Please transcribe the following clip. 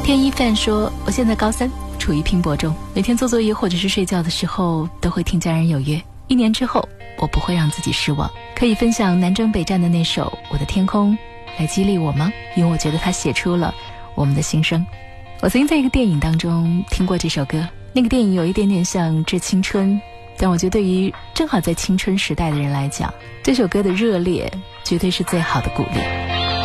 天一范说，我现在高3，处于拼搏中，每天做作业或者是睡觉的时候都会听家人有约。1年之后，我不会让自己失望。可以分享南征北战的那首《我的天空》来激励我吗？因为我觉得它写出了我们的心声。我曾经在一个电影当中听过这首歌，那个电影有一点点像《致青春》，但我觉得对于正好在青春时代的人来讲，这首歌的热烈绝对是最好的鼓励。